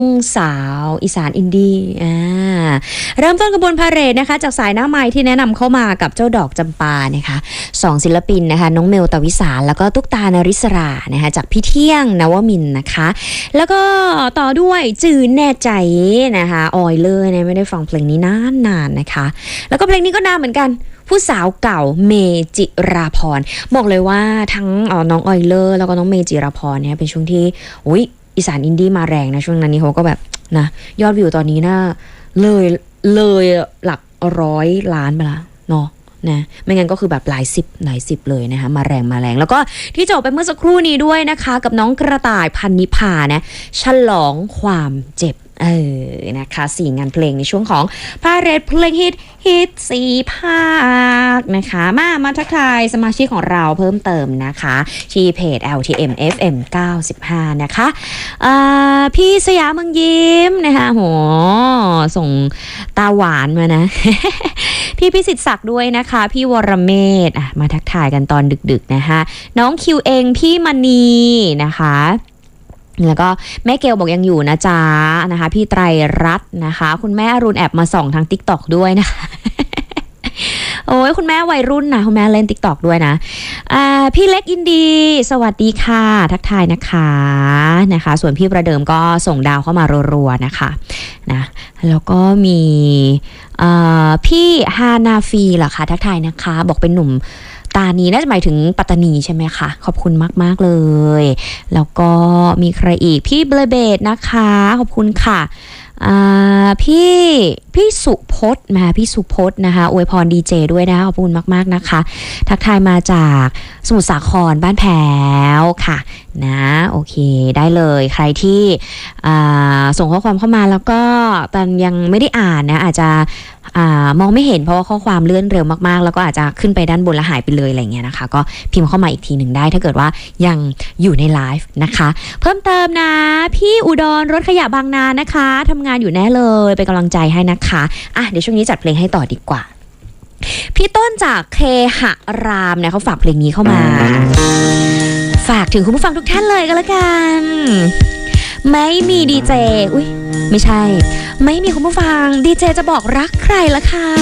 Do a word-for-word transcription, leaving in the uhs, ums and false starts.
สาวอีสานอินดี้อ่าเริ่มต้นกระบวนพาเหรดนะคะจากสายหน้าไม้ที่แนะนำเข้ามากับเจ้าดอกจำปานะคะสองศิลปินนะคะน้องเมลตวิสารแล้วก็ตุ๊กตานริศรานะคะจากพี่เที่ยงนวมินทร์นะคะแล้วก็ต่อด้วยจืนแน่ใจนะคะออยเลยเนี่ยไม่ได้ฟังเพลงนี้นานๆ น, นะคะแล้วก็เพลงนี้ก็นานเหมือนกันผู้สาวเก่าเมจิราพรบอกเลยว่าทั้งน้องออยเลอร์แล้วก็น้องเมจิราพรเนี่ยเป็นช่วงที่อุ้ยอีสานอินดี้มาแรงนะช่วงนั้นนี้เขาก็แบบนะยอดวิวตอนนี้น่าเลยเลยหลักร้อยล้านไปละเนาะนะไม่งั้นก็คือแบบหลายสิบหลายสิบเลยนะคะมาแรงมาแรงแล้วก็ที่จบไปเมื่อสักครู่นี้ด้วยนะคะกับน้องกระต่ายพันนิพานะฉลองความเจ็บเออนะคะสี่งานเพลงในช่วงของพาเหรดเพลงฮิตฮิตสี่ภาคนะคะมามาทักทายสมาชิกของเราเพิ่มเติมนะคะที่เพจ แอล ที เอ็ม เอฟ เอ็ม เก้าสิบห้านะคะพี่สยามเมืองยิ้มนะคะโหส่งตาหวานมานะ พี่พิสิทธิ์ศักดิ์ด้วยนะคะพี่วรเมธอ่ะมาทักทายกันตอนดึกๆนะคะน้องคิวเองพี่มณีนะคะแล้วก็แม่เกลบอกยังอยู่นะจ๊ะนะคะพี่ไตรรัตน์นะคะคุณแม่อรุณแอบมาส่องทาง TikTok ด้วยนะคะ โอ้ยคุณแม่วัยรุ่นนะคุณแม่เล่น TikTok ด้วยนะอ่าพี่เล็กอินดีสวัสดีค่ะทักทายนะคะนะคะส่วนพี่ประเดิมก็ส่งดาวเข้ามารัวๆนะคะนะแล้วก็มีอ่าพี่ฮานาฟีเหรอคะทักทายนะคะบอกเป็นหนุ่มตานีน่าจะหมายถึงปัตตานีใช่ไหมคะขอบคุณมากๆเลยแล้วก็มีใครอีกพี่เบลเบดนะคะขอบคุณค่ะพี่พี่สุพจน์มาพี่สุพจน์นะคะอวยพรดีเจด้วยนะคะขอบคุณมากๆนะคะทักทายมาจากสมุทรสาครบ้านแพ้วค่ะนะโอเคได้เลยใครที่ส่งข้อความเข้ามาแล้วก็ตอนยังไม่ได้อ่านนะอาจจะอ่ามองไม่เห็นเพราะว่าข้อความเลื่อนเร็วมากๆแล้วก็อาจจะขึ้นไปด้านบนแล้วหายไปเลยอะไรเงี้ยนะคะก็พิมพ์เข้ามาอีกทีหนึ่งได้ถ้าเกิดว่ายังอยู่ในไลฟ์นะคะเพิ่มเติมนะพี่อุดรรถขยะบางนานะคะทำงานอยู่แน่เลยเป็นกำลังใจให้นะคะอ่ะเดี๋ยวช่วงนี้จัดเพลงให้ต่อดีกว่าพี่ต้นจากเคหะรามเนี่ยเขาฝากเพลงนี้เข้ามาฝากถึงคุณผู้ฟังทุกท่านเลยก็แล้วกันไม่มีดีเจอุ้ยไม่ใช่ไม่มีคุณผู้ฟังดีเจจะบอกรักใครละคะ